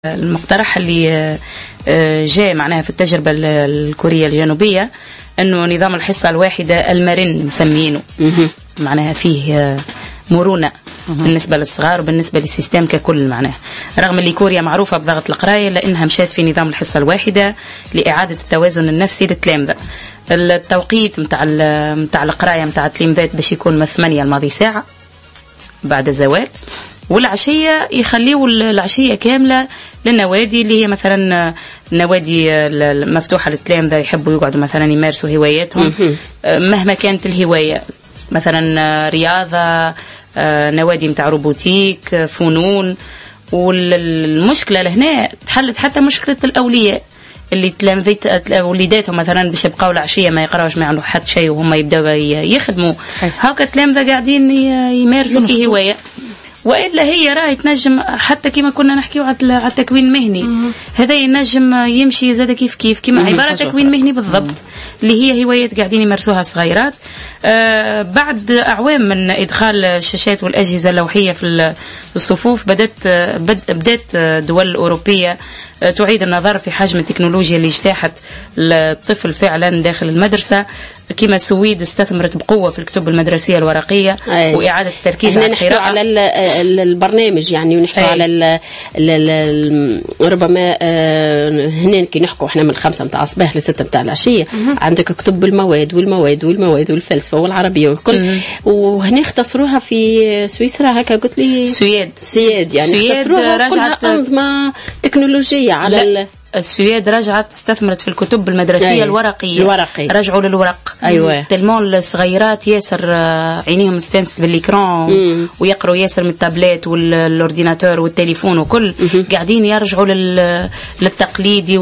المقترح اللي جاء معناها في التجربة الكورية الجنوبية أنه نظام الحصة الواحدة المرن مسمينه معناها فيه مرونة بالنسبة للصغار وبالنسبة للسيستم ككل معناها، رغم اللي كوريا معروفة بضغط القراية لأنها مشات في نظام الحصة الواحدة لإعادة التوازن النفسي للتلامذة. التوقيت متاع القراية متاع التلامذات باش يكون من 8 الماضي ساعة بعد الزوال، والعشية يخليوا العشية كاملة للنوادي اللي هي مثلا النوادي المفتوحة للتلامذة يحبوا يقعدوا مثلا يمارسوا هواياتهم مهما كانت الهواية، مثلا رياضة، نوادي متاع روبوتيك، فنون. والمشكلة لهنا تحلت حتى مشكلة الأولياء اللي وليداتهم مثلا باش يبقاو العشية ما يقراوش ما عندهم حد شيء وهم يبداو يخدموا هاكا التلامذة قاعدين يمارسوا في هواية، وإلا هي راهي تنجم حتى كما كنا نحكيو على التكوين المهني هذا ينجم يمشي زاد كيف كما عبارة تكوين مهني بالضبط اللي هي هوايات قاعدين يمارسوها الصغيرات. بعد أعوام من إدخال الشاشات والأجهزة اللوحية في الصفوف بدأت الدول الأوروبية تعيد النظر في حجم التكنولوجيا اللي اجتاحت الطفل فعلا داخل المدرسة. كما السويد استثمرت بقوة في الكتب المدرسية الورقية وإعادة التركيز على القراءة. على البرنامج يعني ونحكوا على ربما هنا كي نحكوا احنا من 5 متاع الصباح ل 6 متاع العشية عندك كتب المواد والفلسفة والعربية والكل، وهنا اختصروها في سويسرا هكا قلت لي سويد يعني اختصروها كلها أنظمة تكنولوجية على السويد رجعت استثمرت في الكتب المدرسية الورقية. رجعوا للورق. أيوة. تلمون الصغيرات ياسر عينيهم مستانس بالإكران ويقروا ياسر من التابلات والأورديناتور والتليفون وكل قاعدين يرجعوا للتقليدي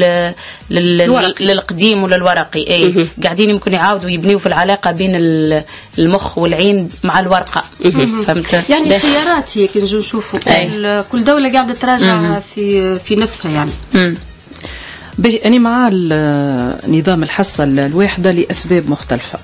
للقديم وللورقي. أي قاعدين يمكن يعاودوا يبنيوا في العلاقة بين المخ والعين مع الورقة. فهمت؟ يعني خيارات هيك نجو نشوفوا كل دولة قاعدة تراجع في نفسها يعني. أنا مع نظام الحصة الواحدة لأسباب مختلفة.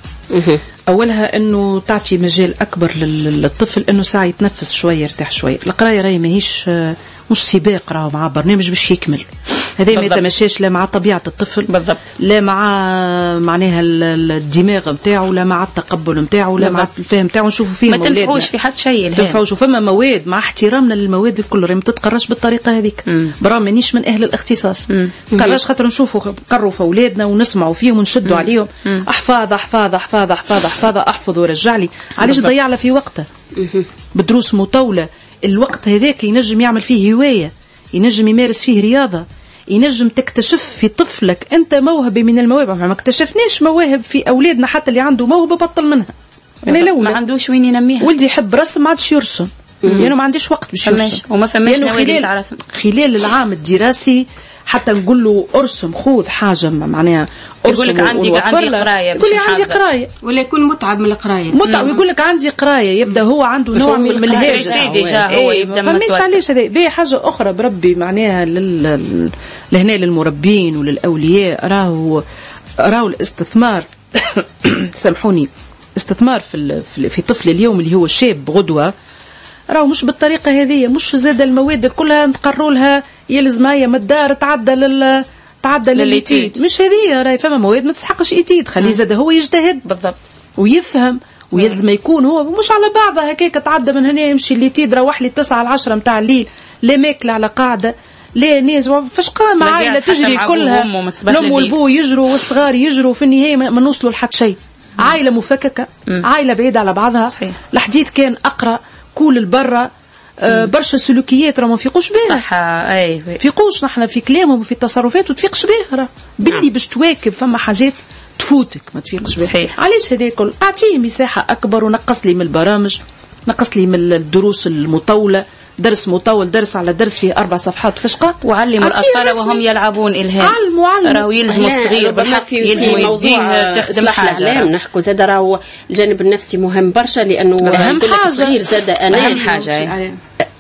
أولها أنه تعطي مجال أكبر للطفل أنه ساعة يتنفس شوية يرتاح شوية. القراية راهي ماهيش مش سباق، راهو مع برنامج باش يكمل، هذا ما يتمشاش لا مع طبيعة الطفل بالضبط، لا مع معناها الدماغ نتاعو، لا مع التقبل نتاعو، لا مع الفهم نتاعو. نشوفوا فيه ما تنفعوش في حد شيء، ما تنفعوش. فما مواد مع احترامنا للمواد الكل ما تتقراش بالطريقة هذيك، برغم مانيش من أهل الاختصاص قراش، خاطر نشوفوا قروا في أولادنا ونسمعوا فيهم ونشدوا عليهم أحفاظ أحفاظ أحفاظ أحفاظ أحفاظ أحفظ ورجع لي، علاش ضيع له في وقته بدروس مطولة؟ الوقت هذاك ينجم يعمل فيه هواية، ينجم يمارس فيه رياضة، ينجم تكتشف في طفلك أنت موهبة من المواهب. ما اكتشفناش مواهب في أولادنا، حتى اللي عنده موهبة بطل منها، ما عندوش وين ينميها. ولدي يحب رسم ما عادش يرسم لأنه ما عنديش وقت باش يرسم، وما فماش نوادي الرسم خلال العام الدراسي. حتى نقول له ارسم، خذ حاجه معناها يقول لك عندي قرايه، يقول لي عندي قرايه، ولا يكون متعب من القرايه، متعب ويقول لك عندي قرايه، يبدا هو عنده نوع من الهاجس هو يبدا فماش علاش هذا. بيه حاجه اخرى بربي معناها لهنا للمربين وللاولياء، راهو الاستثمار سامحوني، استثمار في طفل اليوم اللي هو شاب غدوه، راهو مش بالطريقه هذه. مش زاد المواد كلها نقروا لها يلزم هي من الدار تعدى للإيتيد، مش هذه. راهي فما مواد ما تسحقش إيتيد، خليه زاد هو يجتهد بالضبط ويفهم ويلزم يكون هو مش على بعضها هكاك تعدى من هنا يمشي الإيتيد روح لي 9 ل 10 متاع الليل، لا ماكله على قاعده، لا ناس فاش قام عائله تجري كلها، الام والبو يجروا والصغار يجروا، في النهايه ما نوصلوا لحد شيء. عائله مفككه، عائله بعيده على بعضها. صحيح. الحديث كان اقرا كول البرة، برشا سلوكيات راه ما فيقوش بها. صح. اي فيقوش نحن في كلامهم وفي التصرفات وتفيقش بها، راه باللي باش تواكب فما حاجات تفوتك ما تفيقش بها. صحيح. علاش هذا الكل؟ اعطيه مساحه اكبر ونقص لي من البرامج، نقص لي من الدروس المطوله، درس مطول، درس على درس فيه 4 صفحات فشقه، وعلموا الاطفال وهم يلعبون الهام. راهو يلزم الصغير بالحق يلزم يديه تخدم حاجه. نحكوا زاد راهو الجانب النفسي مهم برشا، لانه الصغير زاد اهم حاجه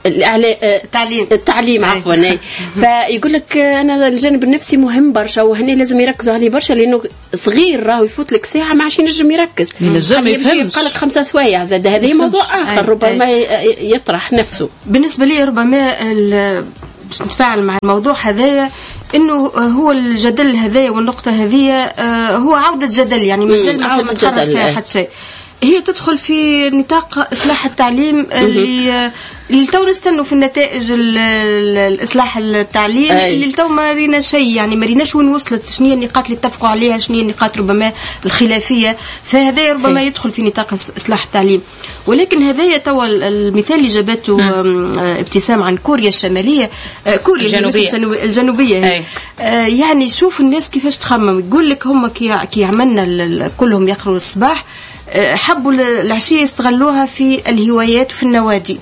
التعليم عفوا. فيقول لك انا الجانب النفسي مهم برشا، وهنا لازم يركزوا عليه برشا، لانه صغير راهو يفوت لك ساعه ما عادش ينجم يركز، ينجم يبقى لك 5 سوايع زاد. هذا موضوع اخر ربما يطرح نفسه. بالنسبه لي ربما باش نتفاعل مع الموضوع هذايا، انه هو الجدل هذايا والنقطه هذه هو عوده جدل، يعني مازال ما نتحرك فيها حتى شيء. هي تدخل في نطاق إصلاح التعليم اللي تو نستنوا في النتائج الإصلاح التعليم اللي تو ما رينا شيء، يعني ما ريناش وين وصلت، شنو هي النقاط اللي اتفقوا عليها، شنو هي النقاط ربما الخلافية، فهذا ربما يدخل في نطاق إصلاح التعليم. ولكن هذايا تو المثال اللي جابته ابتسام عن كوريا الشمالية، كوريا الجنوبية يعني شوف الناس كيفاش تخمم، يقول لك هم كي عملنا كلهم يقروا الصباح، حبوا العشية يستغلوها في الهوايات وفي النوادي.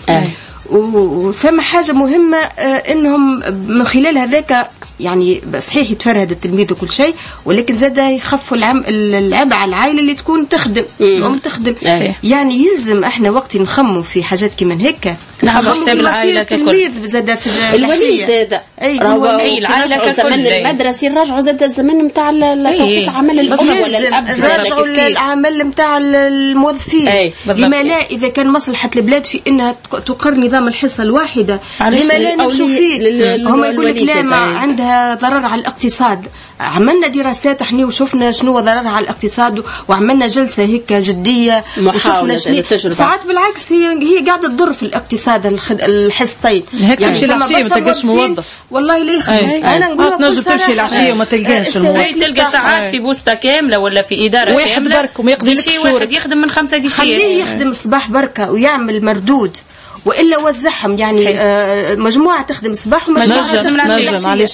وثم حاجة مهمة انهم من خلال هذاك يعني صحيح يتفرهد التلميذ وكل شيء، ولكن زاد يخفوا العبء على العائلة اللي تكون تخدم تخدم. يعني يلزم احنا وقت نخموا في حاجات كمان هيك، نخموا في العائلة التلميذ زاد في الولي زاد العائلة الزمن المدرسي، رجعوا زاد الزمن نتاع توقيت العمل الأم ولا الأب، رجعوا العمل نتاع الموظفين. لما لا إذا كان مصلحة البلاد في إنها تقر نظام الحصة الواحدة، لما لا نمشوا فيه؟ هم يقول لك لا، ما عندها ضرر على الاقتصاد. عملنا دراسات احنا وشفنا شنو ضررها على الاقتصاد، وعملنا جلسه هيك جديه وشفنا شنو. ساعات بالعكس هي قاعده تضر في الاقتصاد الحصتين. هيك تمشي العشيه ما تلقاش موظف، والله لا يخدم. انا نقول تنجم تمشي العشيه وما تلقاش الموظف، تلقى ساعات في بوسطه كامله ولا في اداره واحد كامله برك وما يقضيلكش شهور، واحد يخدم من 5 قشير، خليه يخدم الصباح بركه ويعمل مردود، والا وزعهم يعني مجموعه تخدم الصباح ومجموعه تخدم العشيه. معليش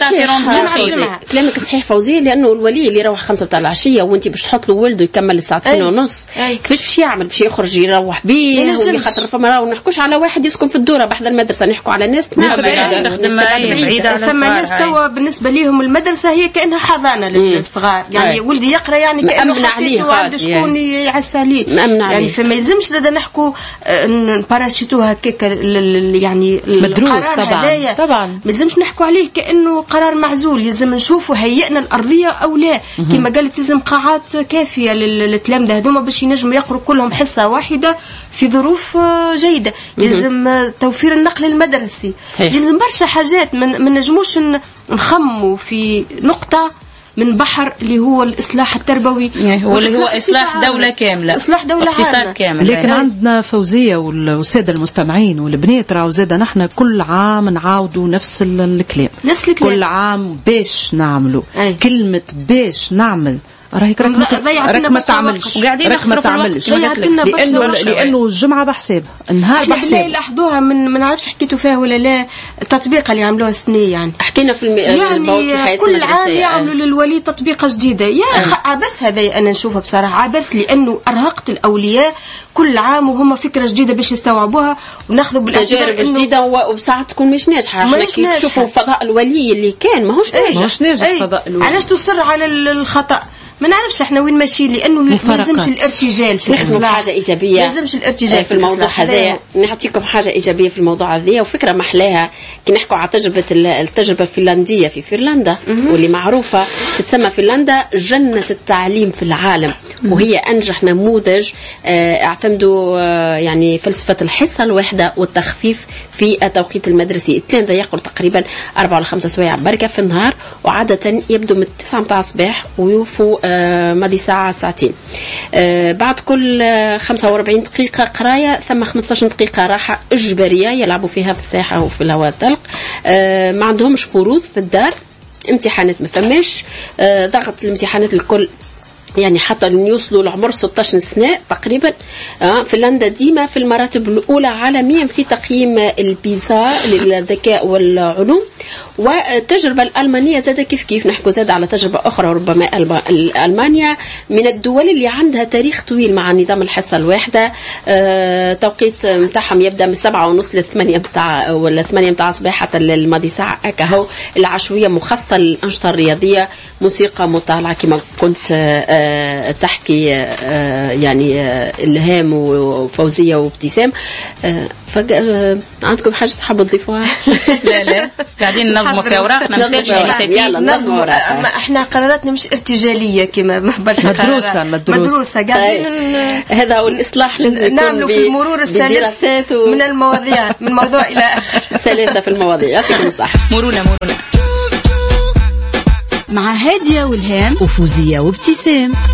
كلامك صحيح فوزيه، لانه الولي اللي يروح 5 تاع العشيه وانت باش تحط له ولده يكمل الساعتين ونص، كيفاش باش يعمل؟ باش يخرج يروح بيه؟ خاطر فما راهو نحكوش على واحد يسكن في الدوره بحذا المدرسه، نحكوا على ناس بعيده. ثم ناس توا بالنسبه لهم المدرسه هي كانها حضانه للصغار، يعني ولدي يقرا يعني كانه حطيته عنده شكون يعس عليه، يعني فما يلزمش زاد نحكوا باراشيتو هكاك يعني مدروس. طبعا ما لازمش نحكوا عليه كانه قرار معزول، لازم نشوفوا هيئنا الارضيه او لا. كما قالت لازم قاعات كافيه للتلامذه هذوما باش ينجموا يقروا كلهم حصه واحده في ظروف جيده. لازم توفير النقل المدرسي، لازم برشا حاجات. ما نجموش نخموا في نقطه من بحر اللي هو الإصلاح التربوي، واللي هو إصلاح دولة كاملة، إصلاح دولة اقتصاد كامل. لكن عندنا فوزية والسادة المستمعين والبنات راهو زاد نحن كل عام نعاودوا نفس الكلام كل عام باش نعملوا كلمة باش نعمل، راهي راك ما تعملش، وقاعدين نخسروا في الوقت، لانه الجمعه بحساب، النهار بحساب. لاحظوها ما نعرفش حكيتوا فيها ولا لا، التطبيق اللي عملوها السنه يعني حكينا في يعني كل عام يعملوا للولي تطبيقه جديده. عبث هذا، انا نشوفها بصراحه عبث، لانه ارهقت الاولياء كل عام وهم فكره جديده باش يستوعبوها، وناخذوا بالاعتبار جديده وبساعات تكون مش ناجحه. احنا كي نشوفوا فضاء الولي اللي كان ماهوش ناجح فضاء الولي. علاش تصر على الخطا؟ ما نعرفش احنا وين ماشيين، لانه ما لازمش الارتجال نخدموا حاجه ايجابيه، ما لازمش الارتجال في الموضوع هذا. نعطيكم حاجه ايجابيه في الموضوع هذا وفكره محلاها. كي نحكوا على التجربه الفنلنديه في فنلندا، واللي معروفه تتسمى فنلندا جنه التعليم في العالم، وهي انجح نموذج اعتمدوا يعني فلسفه الحصه الواحده والتخفيف في التوقيت المدرسي. التلامذه يقروا تقريبا 4 ولا 5 سوايع بركه في النهار، وعاده يبدو من 9 متاع الصباح ويوفوا ماضي ساعتين. بعد كل 45 دقيقة قراية ثم 15 دقيقة راحة إجبارية يلعبوا فيها في الساحة وفي الهواء الطلق. ما عندهمش فروض في الدار، امتحانات ما فماش، ضغط الامتحانات الكل يعني حتى يوصلوا لعمر 16 سنة تقريبا. فنلندا ديما في المراتب الأولى عالميا في تقييم البيزا للذكاء والعلوم. والتجربة الألمانية زاد كيف نحكوا زاد على تجربة أخرى، ربما ألمانيا من الدول اللي عندها تاريخ طويل مع نظام الحصة الواحدة. توقيت متاعهم يبدأ من 7:30 ل 8 ولا 8 متاع الصباح حتى الماضي ساعة هكا. العشوية مخصصة للأنشطة الرياضية، موسيقى مطالعة كما كنت تحكي يعني إلهام وفوزية وابتسام. عندكم حاجة تحبوا تضيفوها؟ لا قاعدين ننظموا في أوراقنا يلا ننظموا أوراقنا. احنا قراراتنا مش ارتجالية كما مدروسة قاعدين هذا هو الإصلاح لازم يكون نعملوا في المرور السلس من المواضيع من موضوع إلى آخر سلاسة في المواضيع. يعطيكم الصحة. مرونة مع هادية والهام وفوزية وابتسام.